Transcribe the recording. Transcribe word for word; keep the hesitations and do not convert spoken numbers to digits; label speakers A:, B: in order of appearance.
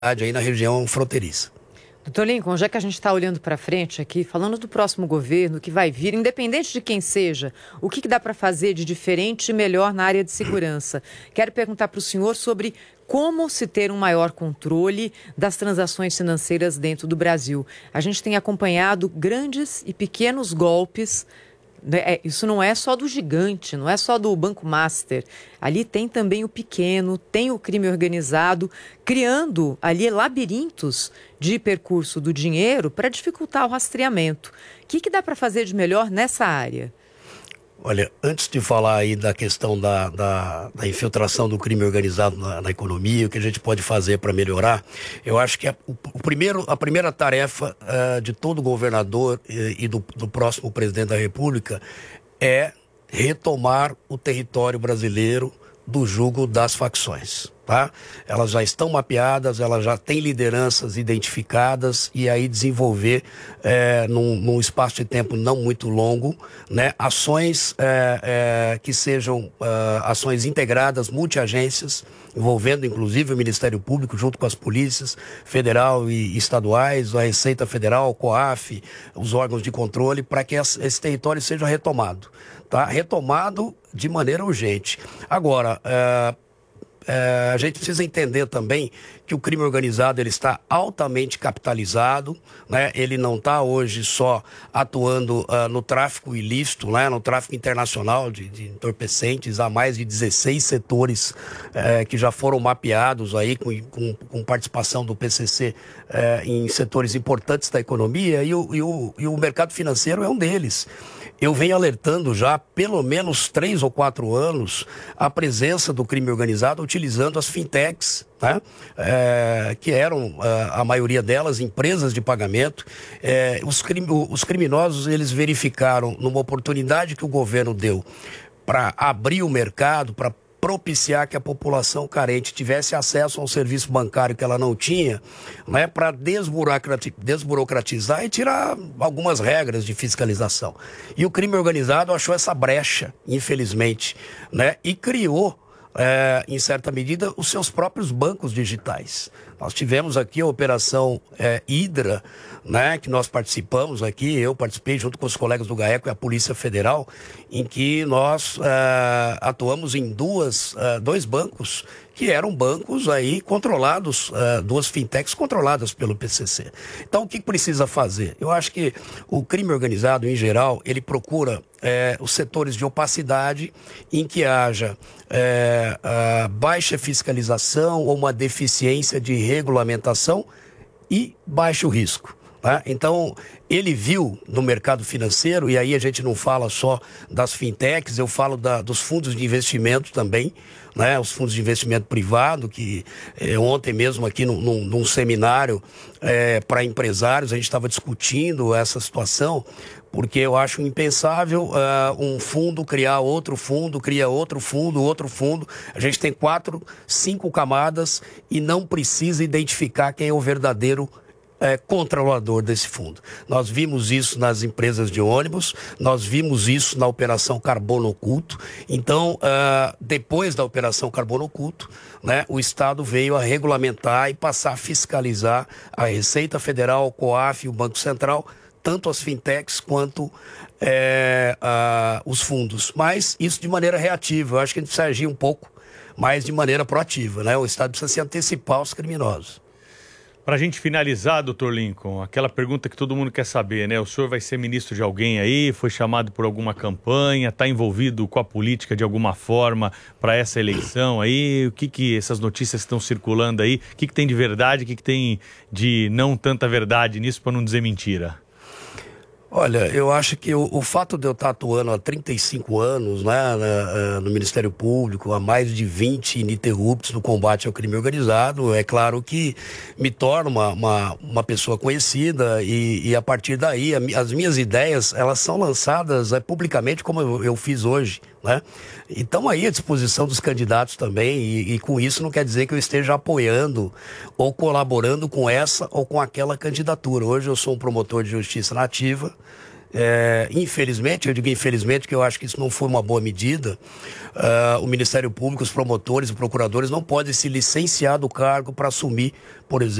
A: aí na região fronteiriça.
B: Doutor Lincoln, já que a gente está olhando para frente aqui, falando do próximo governo que vai vir, independente de quem seja, o que, que dá para fazer de diferente e melhor na área de segurança? Quero perguntar para o senhor sobre como se ter um maior controle das transações financeiras dentro do Brasil. A gente tem acompanhado grandes e pequenos golpes. É, isso não é só do gigante, não é só do Banco Master. Ali tem também o pequeno, tem o crime organizado, criando ali labirintos de percurso do dinheiro para dificultar o rastreamento. O que, que dá para fazer de melhor nessa área?
A: Olha, antes de falar aí da questão da, da, da infiltração do crime organizado na, na economia, o que a gente pode fazer para melhorar, eu acho que a, o, o primeiro, a primeira tarefa uh, de todo governador e, e do, do próximo presidente da República é retomar o território brasileiro do jugo das facções. Tá? Elas já estão mapeadas, elas já têm lideranças identificadas e aí desenvolver é, num, num espaço de tempo não muito longo, né, ações é, é, que sejam é, ações integradas, multiagências, envolvendo inclusive o Ministério Público junto com as polícias federal e estaduais, a Receita Federal, o COAF, os órgãos de controle, para que esse território seja retomado. Tá? Retomado de maneira urgente. Agora, é, É, a gente precisa entender também que o crime organizado ele está altamente capitalizado, né? Ele não está hoje só atuando uh, no tráfico ilícito, né? No tráfico internacional de, de entorpecentes. Há mais de dezesseis setores uh, que já foram mapeados aí com, com, com participação do P C C uh, em setores importantes da economia e o, e, o, e o mercado financeiro é um deles. Eu venho alertando já há pelo menos três ou quatro anos a presença do crime organizado utilizando as fintechs, né? É, que eram, a, a maioria delas, empresas de pagamento. É, os, crim, os criminosos, eles verificaram numa oportunidade que o governo deu para abrir o mercado, para propiciar que a população carente tivesse acesso a um serviço bancário que ela não tinha, né, para desburocratizar e tirar algumas regras de fiscalização. E o crime organizado achou essa brecha, infelizmente, né, e criou, é, em certa medida, os seus próprios bancos digitais. Nós tivemos aqui a operação é, Hidra, né, que nós participamos aqui, eu participei junto com os colegas do GAECO e a Polícia Federal, em que nós é, atuamos em duas, é, dois bancos que eram bancos aí controlados, é, duas fintechs controladas pelo P C C. Então, o que precisa fazer? Eu acho que o crime organizado, em geral, ele procura é, os setores de opacidade em que haja é, a baixa fiscalização ou uma deficiência de regulamentação e baixo risco. Tá? Então, ele viu no mercado financeiro, e aí a gente não fala só das fintechs, eu falo da, dos fundos de investimento também, né? Os fundos de investimento privado, que eh, ontem mesmo aqui num, num, num seminário eh, para empresários, a gente estava discutindo essa situação, porque eu acho impensável uh, um fundo criar outro fundo, cria outro fundo, outro fundo. A gente tem quatro, cinco camadas e não precisa identificar quem é o verdadeiro É, controlador desse fundo. Nós vimos isso nas empresas de ônibus, nós vimos isso na Operação Carbono Oculto. Então, uh, depois da Operação Carbono Oculto, né, o Estado veio a regulamentar e passar a fiscalizar a Receita Federal, o COAF e o Banco Central, tanto as fintechs quanto é, uh, os fundos. Mas isso de maneira reativa. Eu acho que a gente precisa agir um pouco mais de maneira proativa, né? O Estado precisa se antecipar aos criminosos.
C: Para a gente finalizar, doutor Lincoln, aquela pergunta que todo mundo quer saber, né? O senhor vai ser ministro de alguém aí, foi chamado por alguma campanha, está envolvido com a política de alguma forma para essa eleição aí? O que que essas notícias que estão circulando aí, o que que tem de verdade, o que que tem de não tanta verdade nisso, para não dizer mentira?
A: Olha, eu acho que o, o fato de eu estar atuando há trinta e cinco anos, né, na, no Ministério Público, há mais de vinte ininterruptos no combate ao crime organizado, é claro que me torna uma, uma, uma pessoa conhecida e, e a partir daí a, as minhas ideias, elas são lançadas é, publicamente como eu, eu fiz hoje, né? Então aí à disposição dos candidatos também e, e com isso não quer dizer que eu esteja apoiando ou colaborando com essa ou com aquela candidatura. Hoje eu sou um promotor de justiça na ativa, É, infelizmente, eu digo infelizmente, que eu acho que isso não foi uma boa medida. Uh, o Ministério Público, os promotores e procuradores não podem se licenciar do cargo para assumir, por exemplo,